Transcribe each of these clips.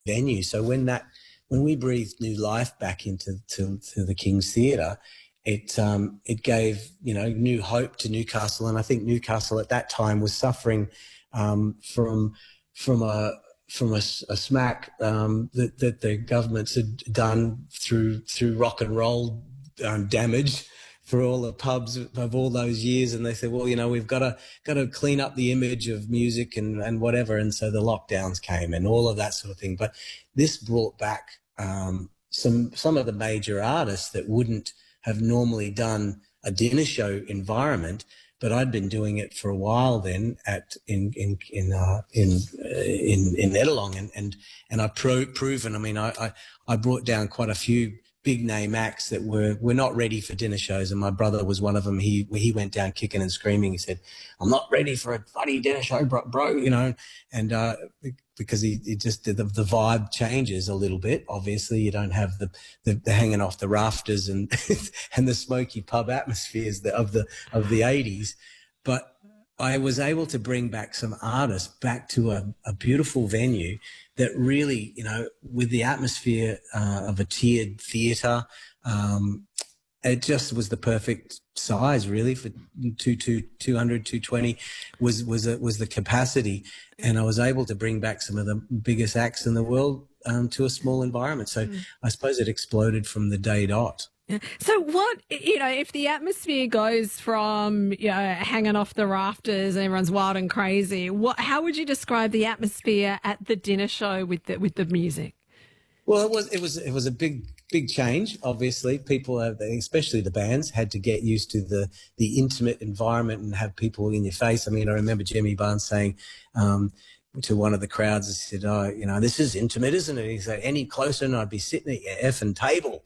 venue. So when we breathed new life back into to the King's Theatre, it gave new hope to Newcastle, and I think Newcastle at that time was suffering from from a a smack that the governments had done through rock and roll damage for all the pubs of all those years, and they said, well, we've got to clean up the image of music and whatever, and so the lockdowns came and all of that sort of thing. But this brought back some of the major artists that wouldn't have normally done a dinner show environment, but I'd been doing it for a while then in Ettalong, and I've proven. I mean, I brought down quite a few big name acts that were not ready for dinner shows, and my brother was one of them. He went down kicking and screaming. He said, "I'm not ready for a bloody dinner show, bro," and because he just the vibe changes a little bit. Obviously, you don't have the hanging off the rafters and and the smoky pub atmospheres of the 80s, but I was able to bring back some artists back to a beautiful venue that really, with the atmosphere of a tiered theatre, it just was the perfect size, really, for 220 was the capacity, and I was able to bring back some of the biggest acts in the world to a small environment. So I suppose it exploded from the day dot. So what, if the atmosphere goes from, hanging off the rafters and everyone's wild and crazy, how would you describe the atmosphere at the dinner show with the music? Well, it was a big change. Obviously, people, especially the bands, had to get used to the intimate environment and have people in your face. I mean, I remember Jimmy Barnes saying to one of the crowds, he said, "Oh, this is intimate, isn't it?" He said, "Any closer and I'd be sitting at your effing table."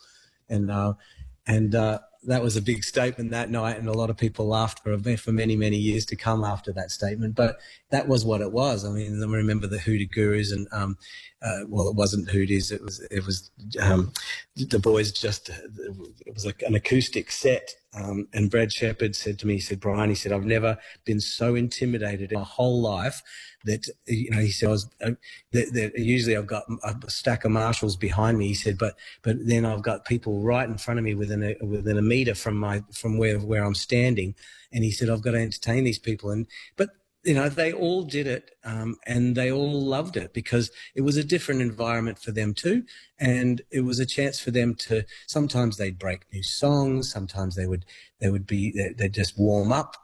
And that was a big statement that night, and a lot of people laughed for many, many years to come after that statement. But that was what it was. I mean, I remember the Hoodoo Gurus, and well, it wasn't Hoodoos. It was the boys. It was like an acoustic set. And Brad Shepherd said to me, he said, "Brian," he said, "I've never been so intimidated in my whole life that," he said, that usually I've got a stack of marshals behind me. He said, but then I've got people right in front of me within a meter from where I'm standing. And he said, I've got to entertain these people. But they all did it, and they all loved it because it was a different environment for them too. And it was a chance for them to, sometimes they'd break new songs. Sometimes they'd just warm up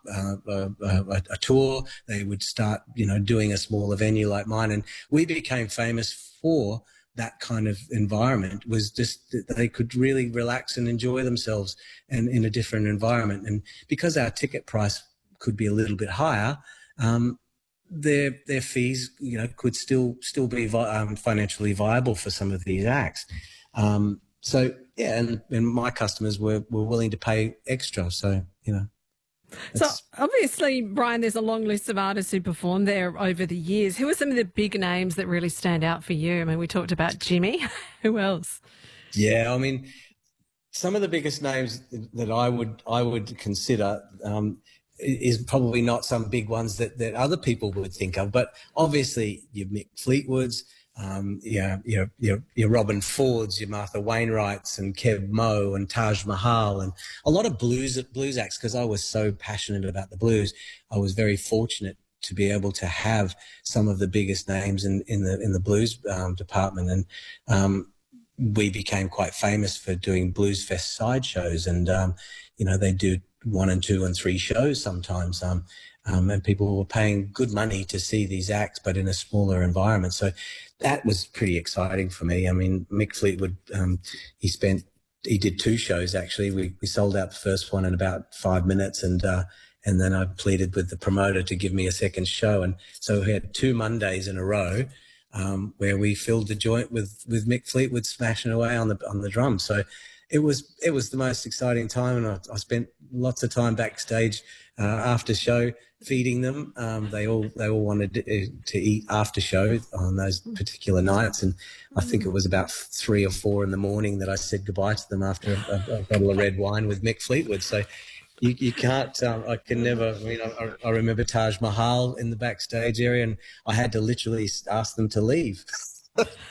a tour. They would start, doing a smaller venue like mine. And we became famous for that kind of environment. Was just that they could really relax and enjoy themselves and in a different environment. And because our ticket price could be a little bit higher, their fees, could still be financially viable for some of these acts. So yeah, and my customers were willing to pay extra. So So obviously, Brian, there's a long list of artists who performed there over the years. Who are some of the big names that really stand out for you? I mean, we talked about Jimmy. Who else? Yeah, I mean, some of the biggest names that I would consider. Is probably not some big ones that other people would think of, but obviously your Mick Fleetwoods, your Robin Fords, your Martha Wainwrights and Kev Moe and Taj Mahal, and a lot of blues acts. Because I was so passionate about the blues, I was very fortunate to be able to have some of the biggest names in the blues department, and we became quite famous for doing Blues Fest sideshows, and they do 1 and 2 and 3 shows sometimes, and people were paying good money to see these acts, but in a smaller environment. So that was pretty exciting for me. I mean, Mick Fleetwood, he did 2 shows actually. We sold out the first one in about 5 minutes, and then I pleaded with the promoter to give me a second show, and so we had 2 Mondays in a row where we filled the joint with Mick Fleetwood smashing away on the drums. So it was the most exciting time, and I spent lots of time backstage after show feeding them. They all wanted to eat after show on those particular nights, and I think it was about 3 or 4 in the morning that I said goodbye to them after a bottle of red wine with Mick Fleetwood. So you can't. I can never. I mean, I remember Taj Mahal in the backstage area, and I had to literally ask them to leave.